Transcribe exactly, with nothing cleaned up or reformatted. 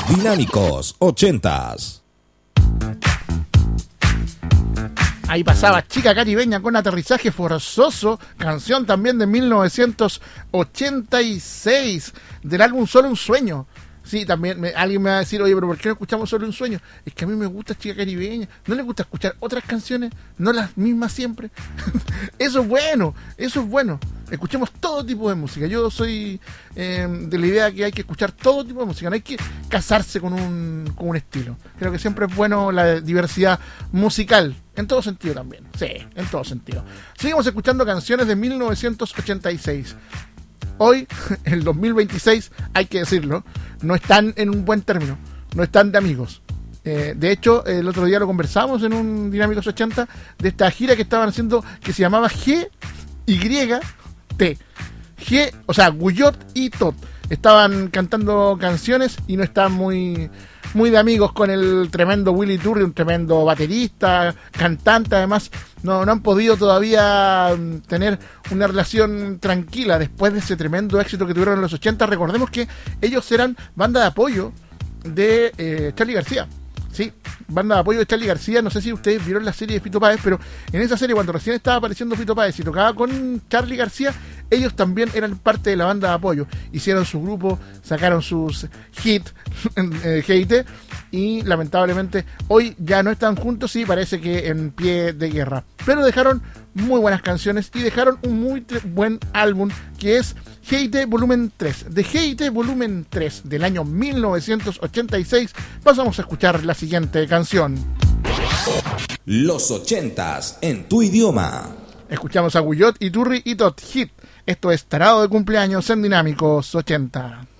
Dinámicos ochentas. Ahí pasaba Chica Caribeña con Aterrizaje Forzoso, canción también de mil novecientos ochenta y seis, del álbum Solo un Sueño. Sí, también me, alguien me va a decir, oye, pero ¿por qué no escuchamos Solo un Sueño? Es que a mí me gusta Chica Caribeña. ¿No les gusta escuchar otras canciones? ¿No las mismas siempre? Eso es bueno, eso es bueno. Escuchemos todo tipo de música. Yo soy eh, de la idea que hay que escuchar todo tipo de música. No hay que casarse con un, con un estilo. Creo que siempre es bueno la diversidad musical. En todo sentido también. Sí, en todo sentido. Seguimos escuchando canciones de mil novecientos ochenta y seis. Hoy, el dos mil veintiséis, hay que decirlo, no están en un buen término, no están de amigos. Eh, de hecho, el otro día lo conversamos en un Dinámicos ochenta de esta gira que estaban haciendo que se llamaba G Y T. G, o sea, Guyot y Tot. Estaban cantando canciones y no estaban muy, muy de amigos con el tremendo Willy Turri, un tremendo baterista, cantante además. No, no han podido todavía tener una relación tranquila después de ese tremendo éxito que tuvieron en los ochenta. Recordemos que ellos eran banda de apoyo de eh, Charly García. Sí, banda de apoyo de Charly García. No sé si ustedes vieron la serie de Fito Páez, pero en esa serie, cuando recién estaba apareciendo Fito Páez y tocaba con Charly García, ellos también eran parte de la banda de apoyo. Hicieron su grupo, sacaron sus hits, eh, G Y T, y lamentablemente hoy ya no están juntos y parece que en pie de guerra. Pero dejaron muy buenas canciones y dejaron un muy tre- buen álbum que es G Y T Volumen tres. De G Y T Volumen tres del año mil novecientos ochenta y seis pasamos a escuchar la siguiente canción. Los ochentas en tu idioma. Escuchamos a Guyot, Iturri y Tot Hit. Esto es Tarado de Cumpleaños en Dinámicos ochenta.